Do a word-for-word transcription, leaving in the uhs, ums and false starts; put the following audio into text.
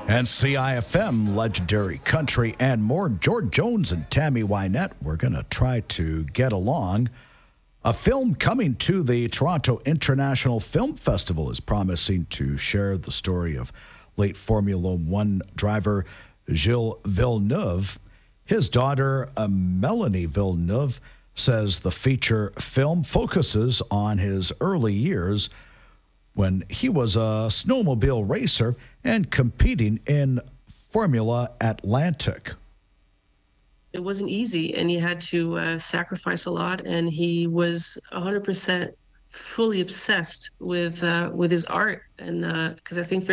And C I F M, legendary country and more. George Jones and Tammy Wynette, we're going to try to get along. A film coming to the Toronto International Film Festival is promising to share the story of late Formula One driver Gilles Villeneuve. His daughter, uh, Melanie Villeneuve, says the feature film focuses on his early years when he was a snowmobile racer and competing in Formula Atlantic. It wasn't easy, and he had to uh, sacrifice a lot, and he was one hundred percent fully obsessed with uh, with his art, and because uh, I think for